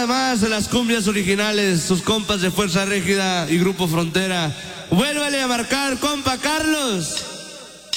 nada más de las cumbias originales, sus compas de Fuerza Régida y Grupo Frontera. Vuélvale a marcar, compa Carlos.